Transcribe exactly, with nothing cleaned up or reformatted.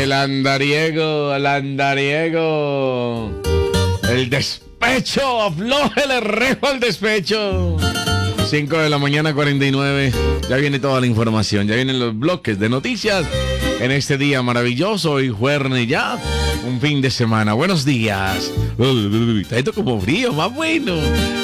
El andariego, el andariego. El despecho, aflójele rejo al despecho. cinco de la mañana, cuarenta y nueve. Ya viene toda la información, ya vienen los bloques de noticias en este día maravilloso y jueves ya. Un fin de semana. Buenos días. Está esto como frío, más bueno.